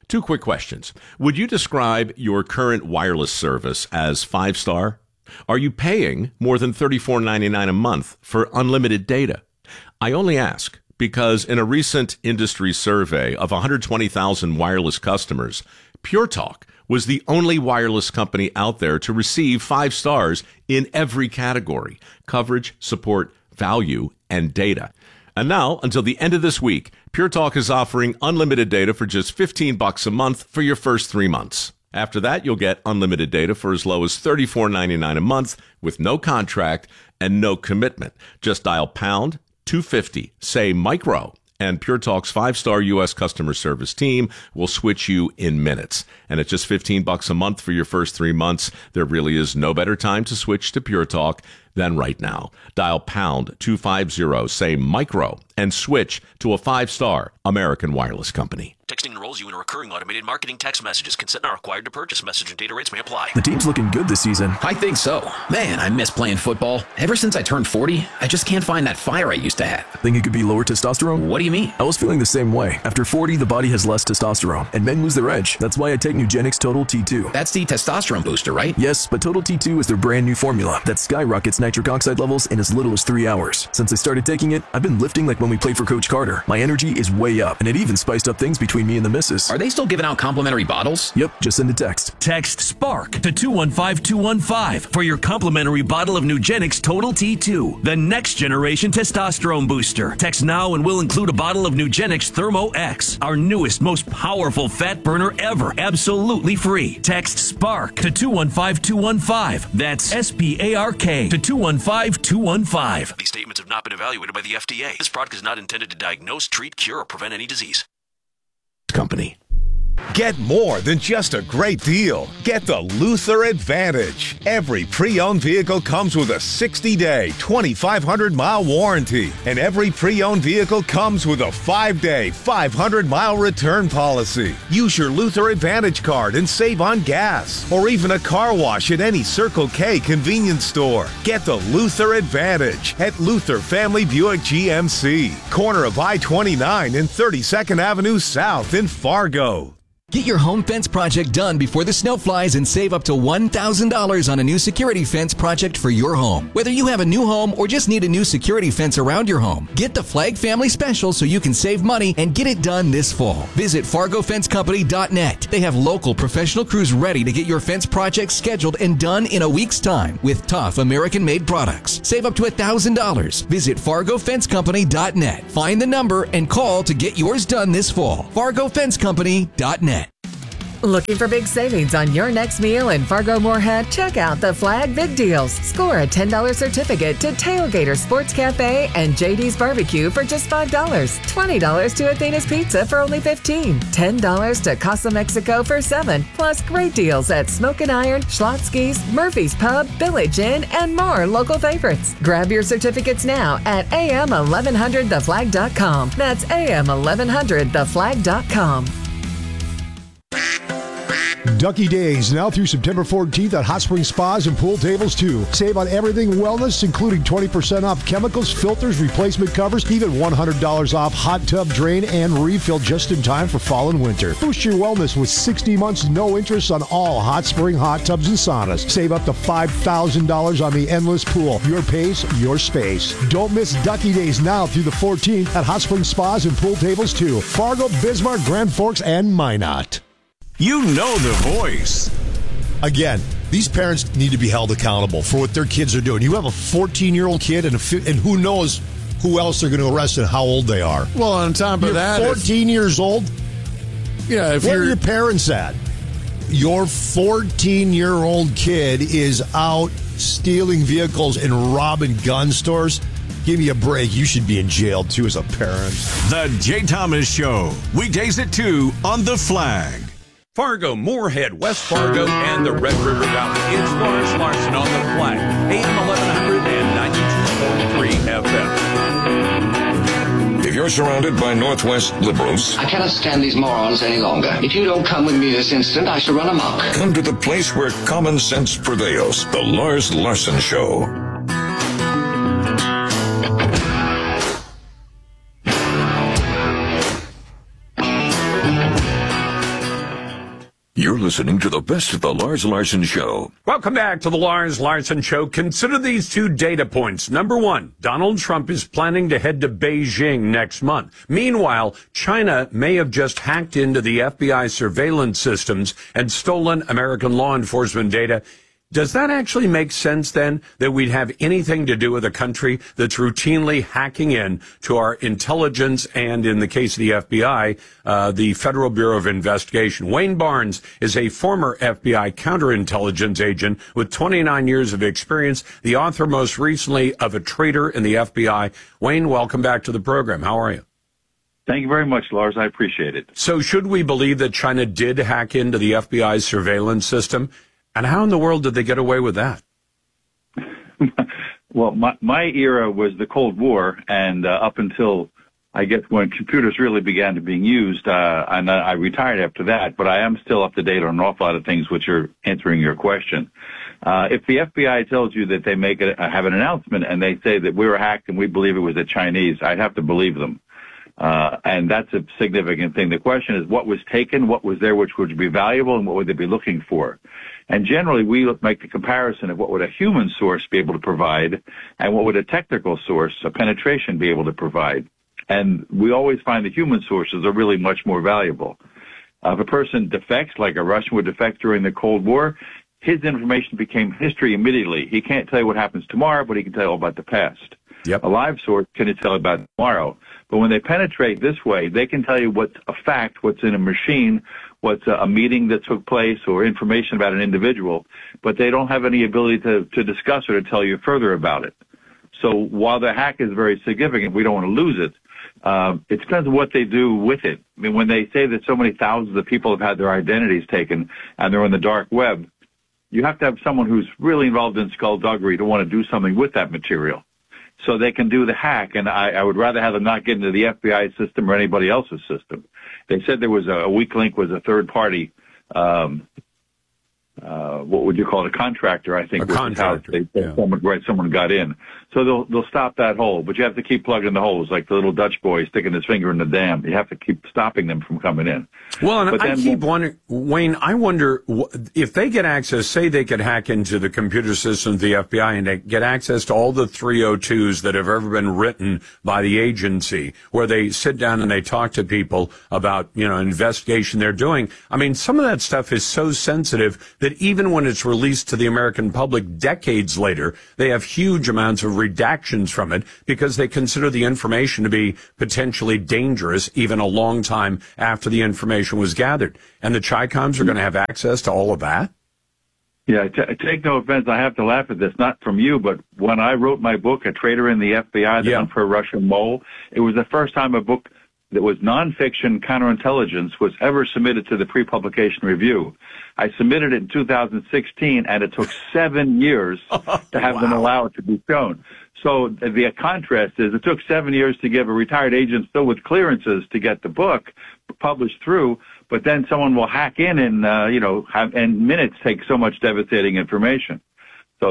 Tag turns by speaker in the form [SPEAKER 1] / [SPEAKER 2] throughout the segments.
[SPEAKER 1] Two quick questions. Would you describe your current wireless service as 5-star? Are you paying more than $34.99 a month for unlimited data? I only ask because in a recent industry survey of 120,000 wireless customers, Pure Talk was the only wireless company out there to receive 5 stars in every category: coverage, support, value, and data. And now, until the end of this week, Pure Talk is offering unlimited data for just $15 a month for your first 3 months. After that, you'll get unlimited data for as low as $34.99 a month with no contract and no commitment. Just dial pound 250, say micro, and Pure Talk's 5-star U.S. customer service team will switch you in minutes. And at just $15 a month for your first 3 months, there really is no better time to switch to Pure Talk than right now. Dial pound 250, say micro, and switch to a 5-star American wireless company.
[SPEAKER 2] Texting enrolls you in a recurring automated marketing text messages. Consent not required to purchase. Message and data rates may apply.
[SPEAKER 3] The team's looking good this season.
[SPEAKER 4] I think so. Man, I miss playing football. Ever since I turned 40, I just can't find that fire I used to have.
[SPEAKER 3] Think it could be lower testosterone?
[SPEAKER 4] What do you mean?
[SPEAKER 3] I was feeling the same way. After 40, the body has less testosterone, and men lose their edge. That's why I take Nugenix Total T2.
[SPEAKER 4] That's the testosterone booster, right?
[SPEAKER 3] Yes, but Total T2 is their brand new formula that skyrockets nitric oxide levels in as little as 3 hours. Since I started taking it, I've been lifting like when we played for Coach Carter. My energy is way up, and it even spiced up things between me and the missus.
[SPEAKER 4] Are they still giving out complimentary bottles?
[SPEAKER 3] Yep, just send a text.
[SPEAKER 5] Text SPARK to 215-215 for your complimentary bottle of Nugenix Total T2, the next generation testosterone booster. Text now and we'll include a bottle of Nugenix Thermo X, our newest, most powerful fat burner ever, absolutely free. Text SPARK to 215-215. That's SPARK to 215-215.
[SPEAKER 2] These statements have not been evaluated by the FDA. This product is not intended to diagnose, treat, cure, or prevent any disease.
[SPEAKER 1] Company.
[SPEAKER 6] Get more than just a great deal. Get the Luther Advantage. Every pre-owned vehicle comes with a 60-day, 2,500-mile warranty. And every pre-owned vehicle comes with a 5-day, 500-mile return policy. Use your Luther Advantage card and save on gas. Or even a car wash at any Circle K convenience store. Get the Luther Advantage at Luther Family Buick GMC. Corner of I-29 and 32nd Avenue South in Fargo.
[SPEAKER 7] Get your home fence project done before the snow flies and save up to $1,000 on a new security fence project for your home. Whether you have a new home or just need a new security fence around your home, get the Flag Family Special so you can save money and get it done this fall. Visit FargoFenceCompany.net. They have local professional crews ready to get your fence project scheduled and done in a week's time with tough American-made products. Save up to $1,000. Visit FargoFenceCompany.net. Find the number and call to get yours done this fall. FargoFenceCompany.net.
[SPEAKER 8] Looking for big savings on your next meal in Fargo-Moorhead? Check out the Flag Big Deals. Score a $10 certificate to Tailgater Sports Cafe and JD's Barbecue for just $5. $20 to Athena's Pizza for only $15. $10 to Casa Mexico for $7. Plus great deals at Smoke and Iron, Schlotsky's, Murphy's Pub, Village Inn, and more local favorites. Grab your certificates now at am1100theflag.com. That's am1100theflag.com.
[SPEAKER 9] Ducky Days, now through September 14th at Hot Spring Spas and Pool Tables too. Save on everything wellness, including 20% off chemicals, filters, replacement covers, even $100 off hot tub drain and refill just in time for fall and winter. Boost your wellness with 60 months no interest on all Hot Spring hot tubs and saunas. Save up to $5,000 on the endless pool. Your pace, your space. Don't miss Ducky Days now through the 14th at Hot Spring Spas and Pool Tables too. Fargo, Bismarck, Grand Forks, and Minot.
[SPEAKER 10] You know the voice.
[SPEAKER 9] Again, these parents need to be held accountable for what their kids are doing. You have a 14-year-old kid, and who knows who else they're going to arrest and how old they are.
[SPEAKER 10] Well, on top of that,
[SPEAKER 9] 14 years old?
[SPEAKER 10] Yeah,
[SPEAKER 9] where are your parents at? Your 14-year-old kid is out stealing vehicles and robbing gun stores. Give me a break. You should be in jail, too, as a parent.
[SPEAKER 10] The Jay Thomas Show. Weekdays at 2 on The Flag.
[SPEAKER 11] Fargo, Moorhead, West Fargo, and the Red River Valley. It's Lawrence Larson on The Flag. AM 1100 and 92.3 FM.
[SPEAKER 12] If you're surrounded by Northwest liberals,
[SPEAKER 13] I cannot stand these morons any longer. If you don't come with me this instant, I shall run amok.
[SPEAKER 12] Come to the place where common sense prevails. The Lars Larson Show. You're listening to the best of the Lars Larson Show.
[SPEAKER 11] Welcome back to the Lars Larson Show. Consider these two data points. Number one, Donald Trump is planning to head to Beijing next month. Meanwhile, China may have just hacked into the FBI surveillance systems and stolen American law enforcement data. Does that actually make sense, then, that we'd have anything to do with a country that's routinely hacking in to our intelligence and, in the case of the FBI, the Federal Bureau of Investigation? Wayne Barnes is a former FBI counterintelligence agent with 29 years of experience, the author most recently of A Traitor in the FBI. Wayne, welcome back to the program. How are you?
[SPEAKER 14] Thank you very much, Lars. I appreciate it.
[SPEAKER 11] So should we believe that China did hack into the FBI's surveillance system? And how in the world did they get away with that?
[SPEAKER 14] Well, my era was the Cold War, and up until, I guess, when computers really began to being used, and I retired after that, but I am still up to date on an awful lot of things which are answering your question. If the FBI tells you that they have an announcement and they say that we were hacked and we believe it was the Chinese, I'd have to believe them. And that's a significant thing. The question is what was taken, what was there which would be valuable, and what would they be looking for? And generally, we make the comparison of what would a human source be able to provide and what would a technical source, a penetration, be able to provide. And we always find the human sources are really much more valuable. If a person defects, like a Russian would defect during the Cold War, his information became history immediately. He can't tell you what happens tomorrow, but he can tell you all about the past.
[SPEAKER 11] Yep.
[SPEAKER 14] A live source can tell you about tomorrow. But when they penetrate this way, they can tell you what's a fact, what's in a machine, what's a meeting that took place, or information about an individual, but they don't have any ability to discuss or to tell you further about it. So while the hack is very significant, we don't want to lose it. It depends on what they do with it. I mean, when they say that so many thousands of people have had their identities taken and they're on the dark web, you have to have someone who's really involved in skullduggery to want to do something with that material. So they can do the hack, and I would rather have them not get into the FBI system or anybody else's system. They said there was a weak link was a third party, what would you call it, a contractor, I think.
[SPEAKER 11] A contractor,
[SPEAKER 14] Someone got in. So they'll stop that hole, but you have to keep plugging the holes, like the little Dutch boy sticking his finger in the dam. You have to keep stopping them from coming in.
[SPEAKER 11] Well, and I keep wondering, Wayne, I wonder if they get access, say they could hack into the computer systems of the FBI and they get access to all the 302s that have ever been written by the agency, where they sit down and they talk to people about, investigation they're doing. I mean, some of that stuff is so sensitive that even when it's released to the American public decades later, they have huge amounts of redactions from it because they consider the information to be potentially dangerous even a long time after the information was gathered. And the Chi-Coms are going to have access to all of that?
[SPEAKER 14] Yeah, take no offense. I have to laugh at this, not from you, but when I wrote my book, A Traitor in the FBI, The Unfair Russian Mole, it was the first time a book that was nonfiction counterintelligence was ever submitted to the pre-publication review. I submitted it in 2016, and it took 7 years to have them allow it to be shown. So the contrast is it took 7 years to give a retired agent still with clearances to get the book published through, but then someone will hack in and, and minutes take so much devastating information. So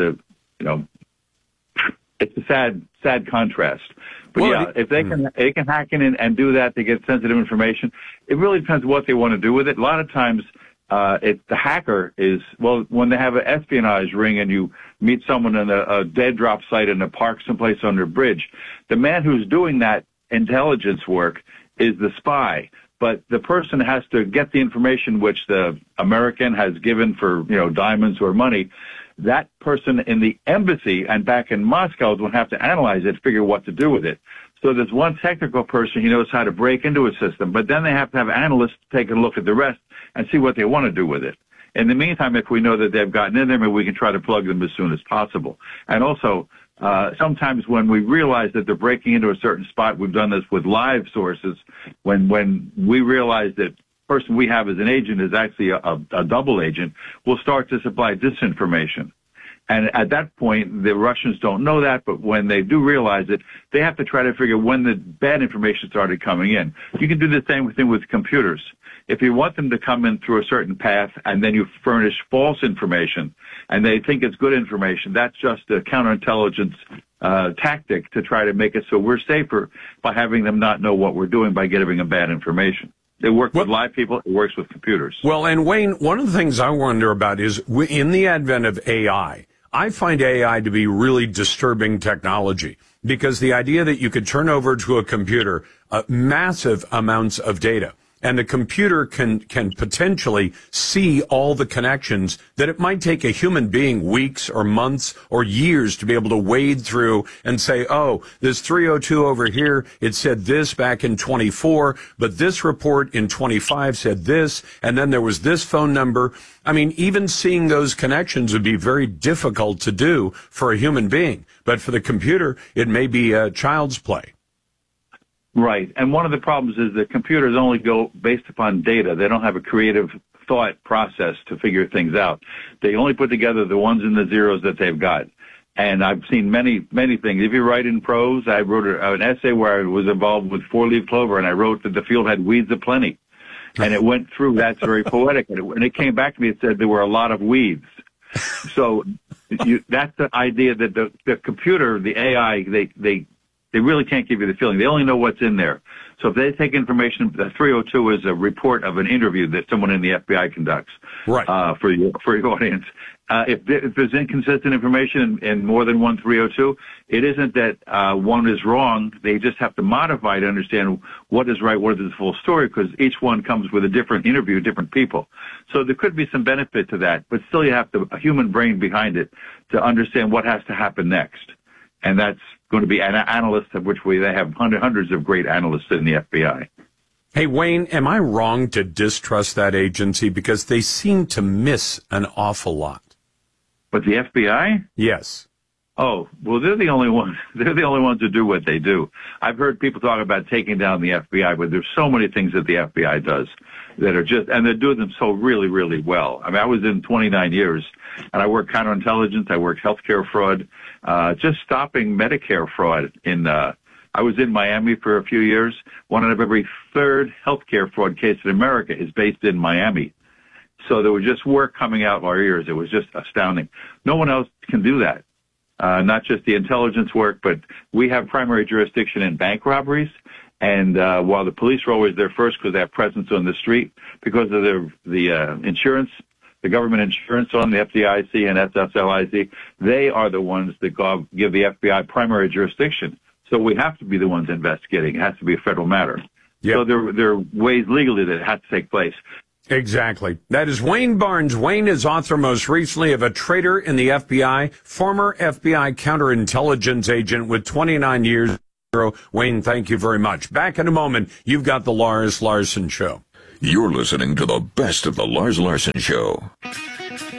[SPEAKER 14] it's a sad contrast. But if they can hack in and do that to get sensitive information, it really depends what they want to do with it. A lot of times, the hacker is, when they have an espionage ring and you meet someone in a dead drop site in a park someplace under a bridge, the man who's doing that intelligence work is the spy. But the person has to get the information which the American has given for, diamonds or money. That person in the embassy and back in Moscow will have to analyze it, figure what to do with it. So there's one technical person who knows how to break into a system, but then they have to have analysts take a look at the rest and see what they want to do with it. In the meantime, if we know that they've gotten in there, maybe we can try to plug them as soon as possible. And also, sometimes when we realize that they're breaking into a certain spot, we've done this with live sources, when we realize that person we have as an agent is actually a double agent, we'll start to supply disinformation. And at that point, the Russians don't know that, but when they do realize it, they have to try to figure when the bad information started coming in. You can do the same thing with computers. If you want them to come in through a certain path and then you furnish false information and they think it's good information, that's just a counterintelligence tactic to try to make it so we're safer by having them not know what we're doing by giving them bad information. It works with live people. It works with computers.
[SPEAKER 11] Well, and Wayne, one of the things I wonder about is in the advent of AI, I find AI to be really disturbing technology, because the idea that you could turn over to a computer massive amounts of data, and the computer can potentially see all the connections that it might take a human being weeks or months or years to be able to wade through and say, oh, this 302 over here, it said this back in 24, but this report in 25 said this, and then there was this phone number. I mean, even seeing those connections would be very difficult to do for a human being. But for the computer, it may be a child's play.
[SPEAKER 14] Right. And one of the problems is that computers only go based upon data. They don't have a creative thought process to figure things out. They only put together the ones and the zeros that they've got. And I've seen many, many things. If you write in prose, I wrote an essay where I was involved with four-leaf clover, and I wrote that the field had weeds aplenty. And it went through. That's very poetic. And it came back to me and said there were a lot of weeds. So that's the idea that the computer, the AI, they really can't give you the feeling. They only know what's in there. So if they take information, the 302 is a report of an interview that someone in the FBI conducts,
[SPEAKER 11] right?
[SPEAKER 14] For your audience. If there's inconsistent information in more than one 302, it isn't that one is wrong. They just have to modify to understand what is right, what is the full story, because each one comes with a different interview, different people. So there could be some benefit to that, but still you have a human brain behind it to understand what has to happen next. And that's going to be an analyst, of which they have hundreds of great analysts in the FBI.
[SPEAKER 11] Hey, Wayne, am I wrong to distrust that agency? Because they seem to miss an awful lot.
[SPEAKER 14] But the FBI?
[SPEAKER 11] Yes.
[SPEAKER 14] Oh, well, they're the only ones. They're the only ones who do what they do. I've heard people talk about taking down the FBI, but there's so many things that the FBI does that are just, and they're doing them so really, really well. I mean, I was in 29 years, and I worked counterintelligence. I worked healthcare fraud, just stopping Medicare fraud. I was in Miami for a few years. One out of every third healthcare fraud case in America is based in Miami. So there was just work coming out of our ears. It was just astounding. No one else can do that. Not just the intelligence work, but we have primary jurisdiction in bank robberies. And while the police are always there first because they have presence on the street, because of the insurance, the government insurance on the FDIC and SSLIC, they are the ones that give the FBI primary jurisdiction. So we have to be the ones investigating. It has to be a federal matter. Yep. So there are ways legally that it has to take place.
[SPEAKER 11] Exactly. That is Wayne Barnes. Wayne is author most recently of A Traitor in the FBI, former FBI counterintelligence agent with 29 years. Wayne, thank you very much. Back in a moment, you've got the Lars Larson Show.
[SPEAKER 12] You're listening to the best of the Lars Larson Show.